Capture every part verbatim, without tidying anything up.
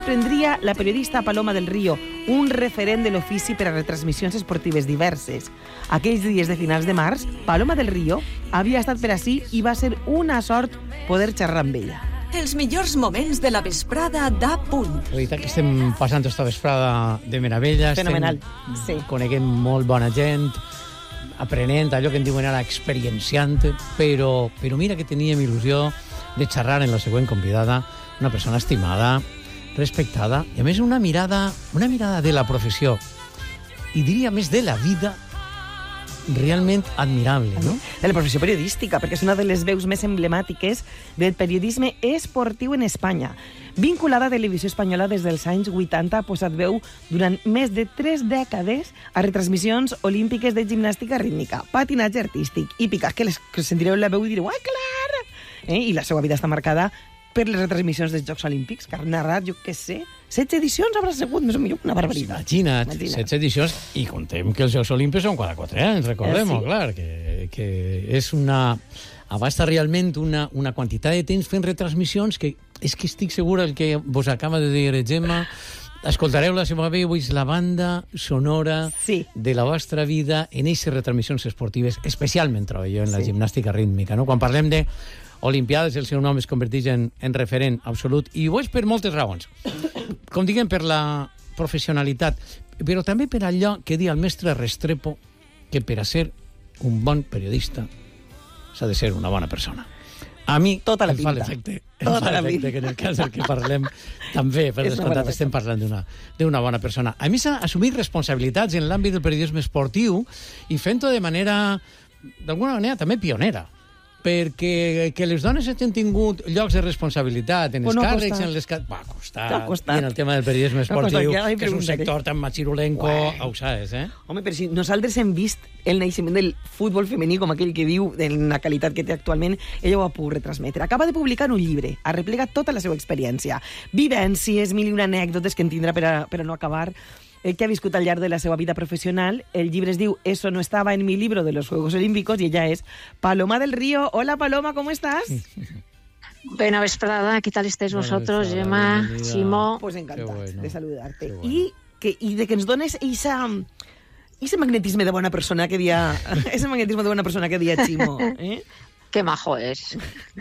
Prendria la periodista Paloma del Río, un referent de l'ofici per a retransmissions esportives diverses. Aquells dies de finals de març, Paloma del Río havia estat per ací i va ser una sort poder xerrar amb ella. Els millors moments de la vesprada d'A Punt. La veritat que estem passant aquesta vesprada de meravella. Fenomenal, sí. Coneguem molt bona gent, aprenent allò que en diuen ara experienciant, però, però mira que teníem il·lusió de xerrar en la següent convidada, una persona estimada, respectada, i a més una mirada, una mirada de la professió, i diria més de la vida, realment admirable, no? De la professió periodística, perquè és una de les veus més emblemàtiques del periodisme esportiu en Espanya. Vinculada a Televisió Espanyola des dels anys vuitanta, ha posat veu durant més de tres dècades a retransmissions olímpiques de gimnàstica rítmica, patinatge artístic, hípica, que les que sentireu la veu i direu, ai, clar! Eh? I la seva vida està marcada per les retransmissions dels Jocs Olímpics, que ha narrat, jo què sé, setze edicions haurà sigut, més o millor, una barbaritat. Imagina't, Imagina't, setze edicions, i contem que els Jocs Olímpics són cada quatre anys, recordem-ho, eh, sí. Clar, que, que és una... abasta realment una, una quantitat de temps fent retransmissions que és que estic segura el que vos acaba de dir Gemma, escoltareu la seva veu, és la banda sonora sí. de la vostra vida en aquestes retransmissions esportives, especialment trobo jo en la sí. gimnàstica rítmica, no? Quan parlem de Olimpiades, el seu nom es converteix en, en referent absolut, i ho és per moltes raons. Com diguem, per la professionalitat, però també per allò que diu el mestre Restrepo, que per a ser un bon periodista s'ha de ser una bona persona. A mi tota la em fa l'efecte, que en el cas del que parlem també, per descomptat, estem parlant d'una d'una bona persona. A més, ha assumit responsabilitats en l'àmbit del periodisme esportiu i fent-ho de manera, d'alguna manera, també pionera, perquè que les dones hagin tingut llocs de responsabilitat en els no càrrecs, en les... Va, ha costat. costat. I en el tema del periodisme esportiu, no que és un sector tan machirulenco, ho saps, eh? Home, però si nosaltres hem vist el naixement del futbol femení, com aquell que diu, en la qualitat que té actualment, ella ho ha pogut retransmetre. Acaba de publicar un llibre, ha replegat tota la seva experiència, vivències, mil i una anècdotes que en tindrà per a, per a no acabar, el que ha viscut al llarg de la seva vida profesional. El llibre es diu Eso no estaba en mi libro de los Juegos Olímpicos y ella es Paloma del Río. Hola, Paloma, ¿cómo estás? Buena vesprada, ¿qué tal estáis vosotros, vesprada, Gemma, bienvenida. Chimo? Pues encantat bueno, de saludarte. Bueno. I, que, I de que ens dones esa, ese magnetisme de bona persona que dia, ese magnetisme de bona persona que dia Chimo. ¿Eh? Qué majo es.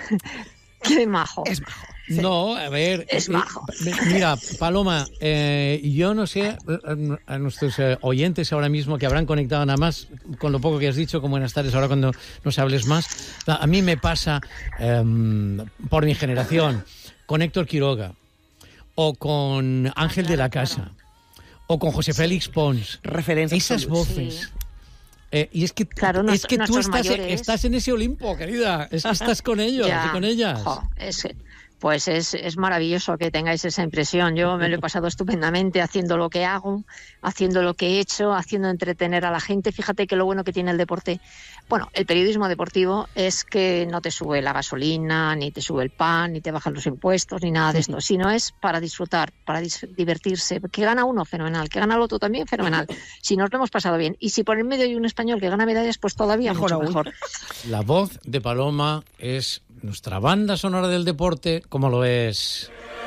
Qué majo. Es majo. Sí. No, a ver... Es eh, majo. Mira, Paloma, eh, yo no sé, a nuestros eh, oyentes ahora mismo que habrán conectado nada más con lo poco que has dicho, con buenas tardes, ahora cuando nos hables más, a mí me pasa, eh, por mi generación, con Héctor Quiroga, o con Ángel de la Casa, o con José Félix Pons. Referencias. Esas voces... Sí. Eh, y es que, claro, es que tú estás, mayores... estás en ese Olimpo, querida. Es que estás con ellos ya, y con ellas. Jo, es, pues es, es maravilloso que tengáis esa impresión. Yo me lo he pasado estupendamente haciendo lo que hago, haciendo lo que he hecho, haciendo entretener a la gente. Fíjate que lo bueno que tiene el deporte, bueno, el periodismo deportivo, es que no te sube la gasolina, ni te sube el pan, ni te bajan los impuestos, ni nada de esto, sino es para disfrutar, para dis- divertirse. Que gana uno, fenomenal. Que gana el otro también, fenomenal. Si nos lo hemos pasado bien. Y si por en medio hay un español que gana medallas, pues todavía mejor, mucho mejor. La voz de Paloma es nuestra banda sonora del deporte, como lo es